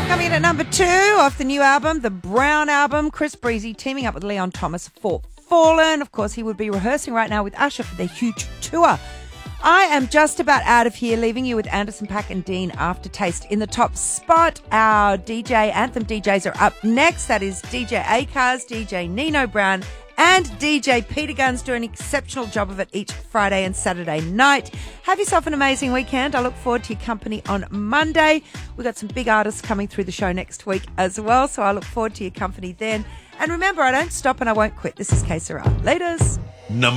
Coming in at number 2 off the new album, the Brown Album, Chris Breezy teaming up with Leon Thomas for Fallen. Of course, he would be rehearsing right now with Usher for their huge tour. I am just about out of here, leaving you with Anderson .Paak and Dean Aftertaste in the top spot. Our DJ Anthem DJs are up next. That is DJ Acars, DJ Nino Brown, and DJ Peter Guns do an exceptional job of it each Friday and Saturday night. Have yourself an amazing weekend. I look forward to your company on Monday. We've got some big artists coming through the show next week as well, so I look forward to your company then. And remember, I don't stop and I won't quit. This is Que Sera. Laters.